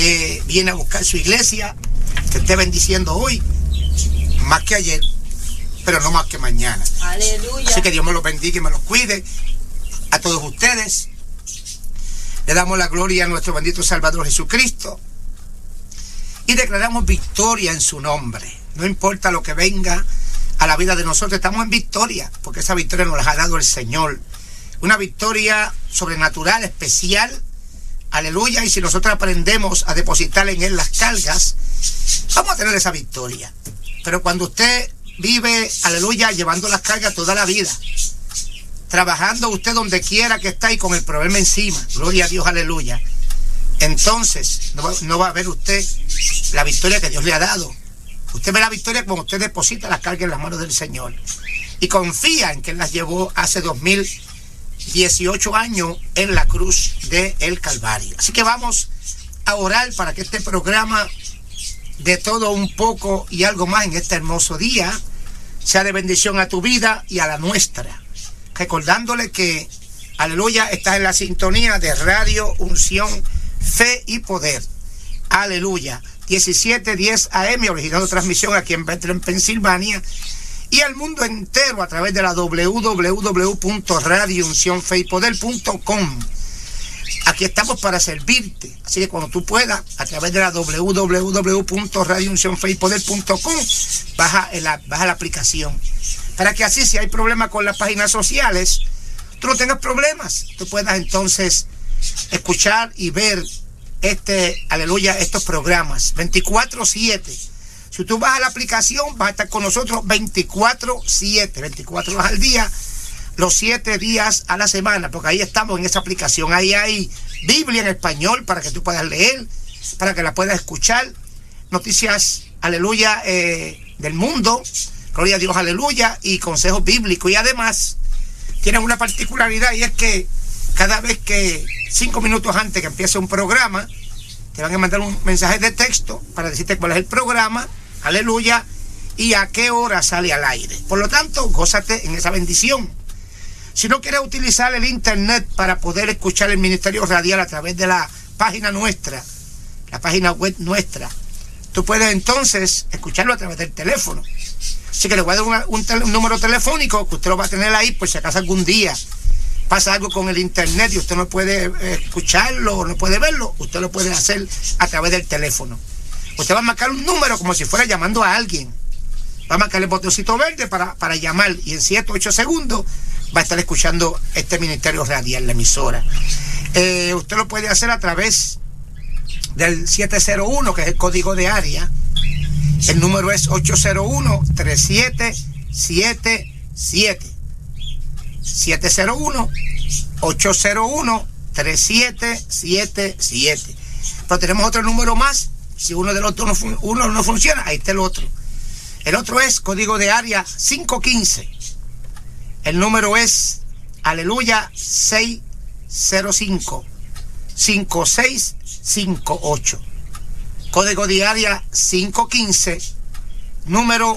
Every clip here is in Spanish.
que viene a buscar su iglesia, te esté bendiciendo hoy, más que ayer, pero no más que mañana. Aleluya. Así que Dios me los bendiga y me los cuide a todos ustedes. Le damos la gloria a nuestro bendito Salvador Jesucristo y declaramos victoria en su nombre. No importa lo que venga a la vida de nosotros, estamos en victoria, porque esa victoria nos la ha dado el Señor. Una victoria sobrenatural, especial. Aleluya. Y si nosotros aprendemos a depositar en Él las cargas, vamos a tener esa victoria. Pero cuando usted vive, aleluya, llevando las cargas toda la vida, trabajando usted donde quiera que está y con el problema encima, gloria a Dios, aleluya, entonces no va a ver usted la victoria que Dios le ha dado. Usted ve la victoria cuando usted deposita las cargas en las manos del Señor y confía en que Él las llevó hace 2018 años en la cruz del Calvario. Así que vamos a orar para que este programa de todo un poco y algo más en este hermoso día sea de bendición a tu vida y a la nuestra. Recordándole que, aleluya, estás en la sintonía de Radio Unción, Fe y Poder. Aleluya. 1710 AM, originando transmisión aquí en Bethlehem, Pensilvania, y al mundo entero a través de la www.radiouncionfeypoder.com. Aquí estamos para servirte. Así que cuando tú puedas, a través de la www.radiouncionfeypoder.com, baja la aplicación. Para que así, si hay problemas con las páginas sociales, tú no tengas problemas. Tú puedas entonces escuchar y ver aleluya, estos programas 24/7. Si tú vas a la aplicación, vas a estar con nosotros 24/7, 24 horas al día, los 7 días a la semana, porque ahí estamos en esa aplicación. Ahí hay Biblia en español para que tú puedas leer, para que la puedas escuchar, noticias, aleluya, del mundo, gloria a Dios, aleluya, y consejos bíblicos. Y además tienen una particularidad, y es que cada vez que 5 minutos antes que empiece un programa, te van a mandar un mensaje de texto para decirte cuál es el programa, aleluya, y a qué hora sale al aire. Por lo tanto, gózate en esa bendición. Si no quieres utilizar el internet para poder escuchar el ministerio radial a través de la página nuestra, la página web nuestra, tú puedes entonces escucharlo a través del teléfono. Así que le voy a dar un número telefónico que usted lo va a tener ahí por si acaso algún día pasa algo con el internet y usted no puede escucharlo o no puede verlo, usted lo puede hacer a través del teléfono. Usted va a marcar un número como si fuera llamando a alguien. Va a marcar el botoncito verde para llamar, y en 7 o 8 segundos va a estar escuchando este ministerio radial, la emisora. Usted lo puede hacer a través del 701, que es el código de área. El número es 801-3777. 701-801-3777. Pero tenemos otro número más. Si uno de los dos uno no funciona, ahí está el otro. El otro es código de área 515. El número es, aleluya, 605-5658. Código de área 515, número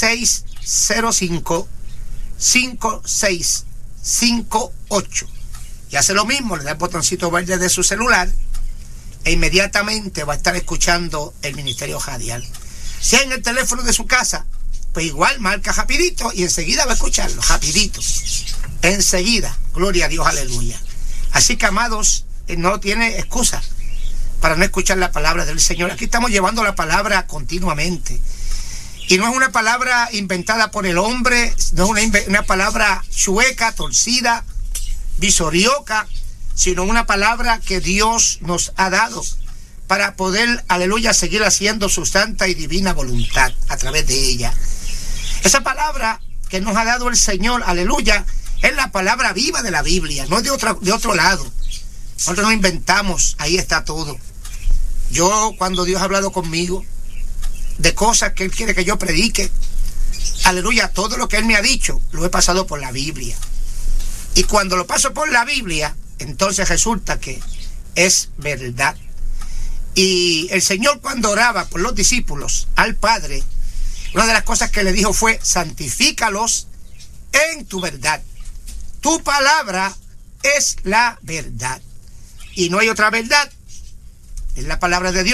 605-5658. Y hace lo mismo, le da el botoncito verde de su celular e inmediatamente va a estar escuchando el ministerio radial. Si en el teléfono de su casa, pues igual marca rapidito y enseguida va a escucharlo, rapidito, enseguida, gloria a Dios, aleluya. Así que, amados, no tiene excusa para no escuchar la palabra del Señor. Aquí estamos llevando la palabra continuamente, y no es una palabra inventada por el hombre, no es una palabra chueca, torcida, visorioca, sino una palabra que Dios nos ha dado para poder, aleluya, seguir haciendo su santa y divina voluntad a través de ella. Esa palabra que nos ha dado el Señor, aleluya, es la palabra viva de la Biblia, no de otro lado. Nosotros no inventamos, ahí está todo. Yo, cuando Dios ha hablado conmigo de cosas que Él quiere que yo predique, aleluya, todo lo que Él me ha dicho lo he pasado por la Biblia. Y cuando lo paso por la Biblia, entonces resulta que es verdad. Y el Señor, cuando oraba por los discípulos al Padre, una de las cosas que le dijo fue: santifícalos en tu verdad. Tu palabra es la verdad. Y no hay otra verdad. Es la palabra de Dios.